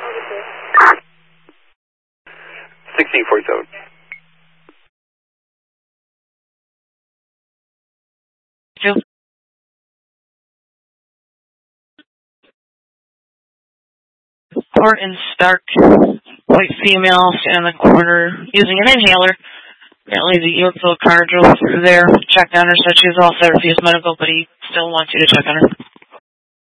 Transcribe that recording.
1647. Report in stark white female standing in the corner using an inhaler. Apparently the UFO car drove through there, checked on her, said she was all set, refused medical, but he still wants you to check on her.